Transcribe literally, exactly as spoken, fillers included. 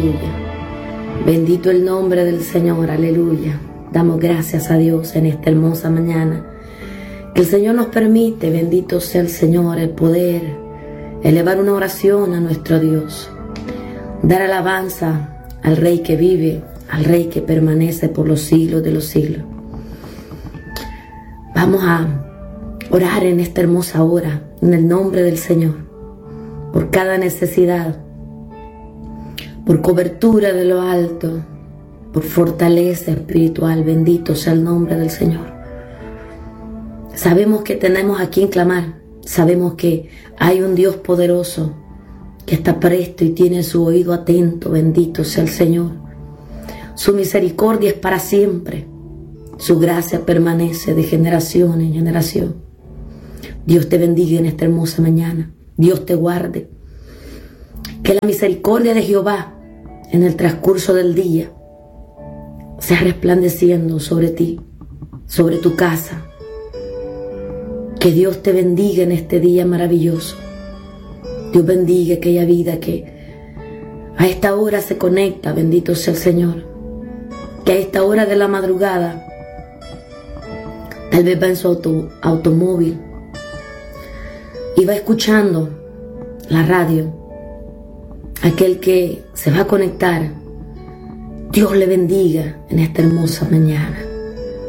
aleluya. Bendito el nombre del Señor, aleluya. Damos gracias a Dios en esta hermosa mañana que el Señor nos permite, bendito sea el Señor, el poder elevar una oración a nuestro Dios, dar alabanza al Rey que vive, al Rey que permanece por los siglos de los siglos. Vamos a orar en esta hermosa hora en el nombre del Señor por cada necesidad, por cobertura de lo alto, por fortaleza espiritual. Bendito sea el nombre del Señor. Sabemos que tenemos a quien clamar, sabemos que hay un Dios poderoso que está presto y tiene su oído atento. Bendito sea el Señor. Su misericordia es para siempre, su gracia permanece de generación en generación. Dios te bendiga en esta hermosa mañana, Dios te guarde. Que la misericordia de Jehová en el transcurso del día sea resplandeciendo sobre ti, sobre tu casa. Que Dios te bendiga en este día maravilloso. Dios bendiga aquella vida que a esta hora se conecta, bendito sea el Señor. Que a esta hora de la madrugada tal vez va en su auto, automóvil y va escuchando la radio. Aquel que se va a conectar, Dios le bendiga en esta hermosa mañana.